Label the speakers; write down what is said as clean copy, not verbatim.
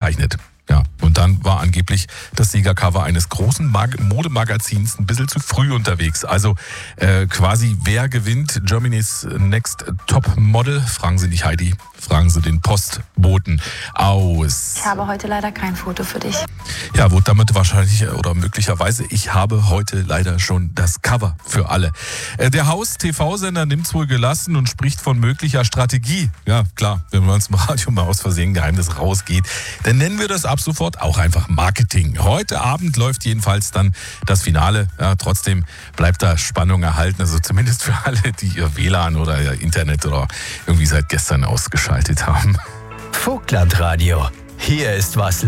Speaker 1: gezeichnet. Ja, und dann war angeblich das Siegercover eines großen Modemagazins ein bisschen zu früh unterwegs. Also quasi, wer gewinnt Germany's Next Top Model? Fragen Sie nicht Heidi, fragen Sie den Postboten aus.
Speaker 2: Ich habe heute leider kein Foto für dich.
Speaker 1: Ja, wurde damit wahrscheinlich oder möglicherweise, ich habe heute leider schon das Cover für alle. Der Haus-TV-Sender nimmt es wohl gelassen und spricht von möglicher Strategie. Ja, klar, wenn man im Radio mal aus Versehen Geheimnis rausgeht, dann nennen wir das ab sofort auch einfach Marketing. Heute Abend läuft jedenfalls dann das Finale. Ja, trotzdem bleibt da Spannung erhalten, also zumindest für alle, die ihr WLAN oder ihr Internet oder irgendwie seit gestern ausgeschaltet haben.
Speaker 3: Vogtlandradio. Hier ist was